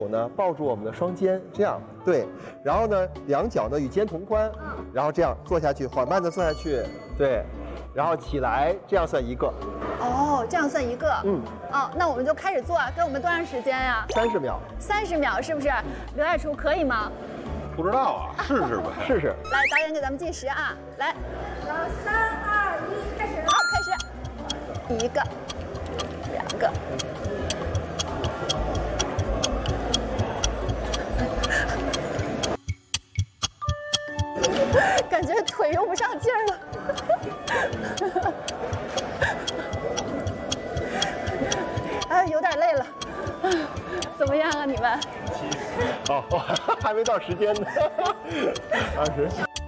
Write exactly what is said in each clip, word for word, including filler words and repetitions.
手呢抱住我们的双肩，这样对，然后呢两脚呢与肩同宽，然后这样坐下去，缓慢的坐下去，对，然后起来，这样算一个。 哦，这样算一个。嗯。哦，那我们就开始做，给我们多长时间呀？ 三十秒。 三十秒是不是？刘爱厨可以吗？ 不知道啊，试试呗。 试试。 来，导演给咱们计时啊，来。三二一，开始。好，开始。一个，两个。感觉腿用不上劲儿了，哎，有点累了，怎么样啊你们？ 哦，还没到时间呢，二十。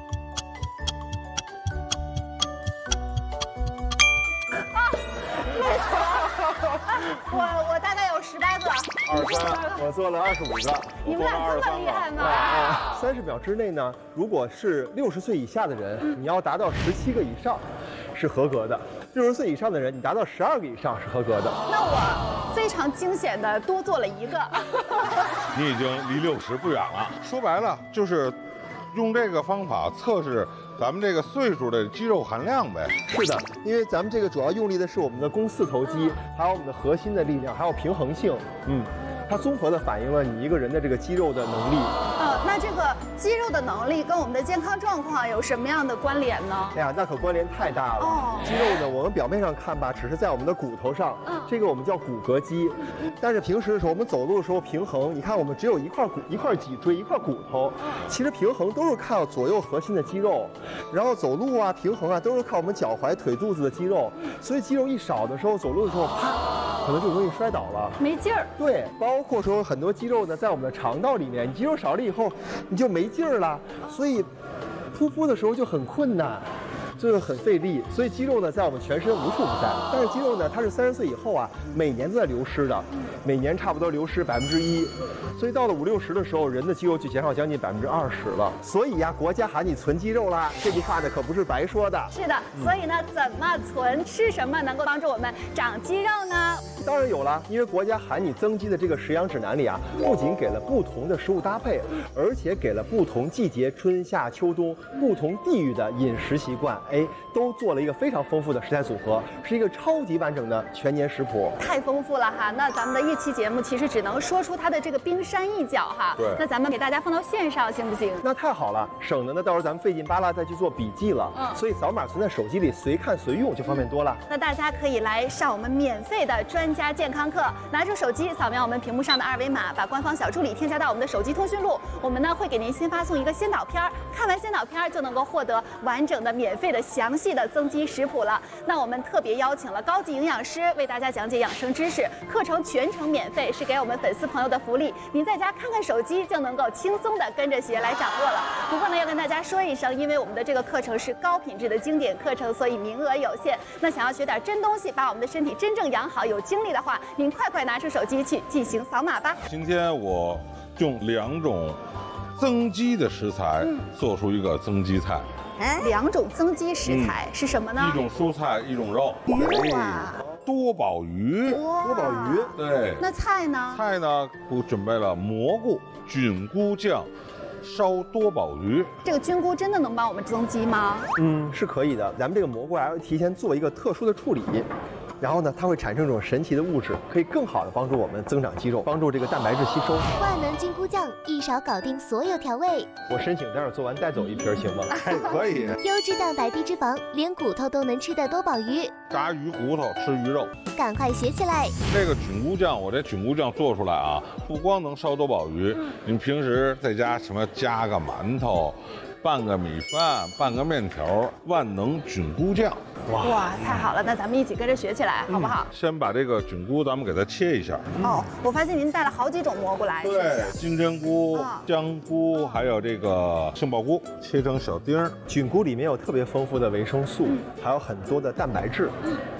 啊，累死了！我我大概有十八个。 二十三，我做了二十五个。 你们俩这么厉害吗？ 三十秒之内呢，如果是六十岁以下的人，嗯、你要达到十七个以上，是合格的；六十岁以上的人，你达到十二个以上是合格的。 那我非常惊险的多做了一个。 你已经离六十不远了。说白了就是用这个方法测试咱们这个岁数的肌肉含量呗。 是的，因为咱们这个主要用力的是我们的肱四头肌，还有我们的核心的力量，还有平衡性。嗯。它综合的反映了你一个人的这个肌肉的能力。 呃，那这个肌肉的能力跟我们的健康状况有什么样的关联呢？ 哎呀，那可关联太大了。哦，肌肉呢，我们表面上看吧，只是在我们的骨头上，嗯、这个我们叫骨骼肌。但是平时的时候，我们走路的时候平衡，你看我们只有一块骨、一块脊椎、一块骨头，其实平衡都是靠左右核心的肌肉，然后走路啊、平衡啊都是靠我们脚踝、腿肚子的肌肉。所以肌肉一少的时候，走路的时候啪，可能就容易摔倒了， 没劲儿。 对，包括说很多肌肉呢，在我们的肠道里面，你肌肉少了以后，你就没劲儿了，所以噗噗的时候就很困难，就是很费力。所以肌肉呢，在我们全身无处不在。但是肌肉呢，它是三十岁以后啊，每年都在流失的，每年差不多流失百分之一。所以到了五六十的时候，人的肌肉就减少将近百分之二十了。所以呀，国家喊你存肌肉啦，这句话呢可不是白说的。 是的，所以呢，怎么存，吃什么能够帮助我们长肌肉呢？ 当然有了，因为国家喊你增肌的这个食养指南里啊，不仅给了不同的食物搭配，而且给了不同季节春夏秋冬不同地域的饮食习惯，哎，都做了一个非常丰富的食材组合，是一个超级完整的全年食谱。 太丰富了哈！那咱们的一期节目其实只能说出它的这个冰山一角哈。 对。 那咱们给大家放到线上行不行？ 那太好了，省得呢到时候咱们费劲巴拉再去做笔记了。嗯。所以扫码存在手机里，随看随用就方便多了。 那大家可以来上我们免费的专家健康课，拿出手机扫描我们屏幕上的二维码，把官方小助理添加到我们的手机通讯录，我们呢会给您先发送一个先导片，看完先导片就能够获得完整的免费的详细的增肌食谱了。那我们特别邀请了高级营养师为大家讲解养生知识，课程全程免费，是给我们粉丝朋友的福利。您在家看看手机就能够轻松的跟着学来掌握了。不过呢，要跟大家说一声，因为我们的这个课程是高品质的经典课程，所以名额有限。那想要学点真东西，把我们的身体真正养好，有精力的话，您快快拿出手机去进行扫码吧。 今天我用两种增肌的食材做出一个增肌菜。 两种增肌食材、嗯、是什么呢？ 一种蔬菜，一种肉。 鱼啊， 多宝鱼。 多宝鱼。 对。 那菜呢？ 菜呢，我准备了蘑菇、菌菇酱、烧多宝鱼。 这个菌菇真的能帮我们增肌吗？ 嗯，是可以的。咱们这个蘑菇还要提前做一个特殊的处理。然后呢，它会产生这种神奇的物质，可以更好的帮助我们增长肌肉，帮助这个蛋白质吸收。 万能菌菇酱一勺搞定所有调味。 我申请待会儿做完带走一瓶行吗？ 还可以。 优质蛋白低脂肪，连骨头都能吃的多宝鱼。 炸鱼骨头，吃鱼肉。 赶快学起来！ 这个菌菇酱，我这菌菇酱做出来啊，不光能烧多宝鱼，嗯、你平时在家什么加个馒头。拌个米饭，拌个面条，万能菌菇酱。 哇哇，太好了！那咱们一起跟着学起来，好不好？ 嗯、先把这个菌菇咱们给它切一下。 哦，我发现您带了好几种蘑菇来。 对，金针菇、哦、香菇，还有这个杏鲍菇，切成小丁儿。 菌菇里面有特别丰富的维生素，嗯、还有很多的蛋白质。嗯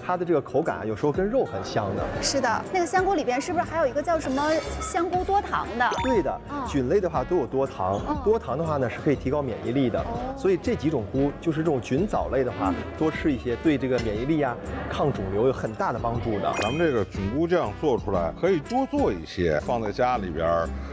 它的这个口感啊，有时候跟肉很像的。 是的，那个香菇里边是不是还有一个叫什么香菇多糖的？ 对的， 哦菌类的话都有多糖， 哦多糖的话呢是可以提高免疫力的。 哦所以这几种菇就是这种菌藻类的话，多吃一些，对这个免疫力呀、抗肿瘤有很大的帮助的。 咱们这个菌菇酱做出来可以多做一些，放在家里边儿，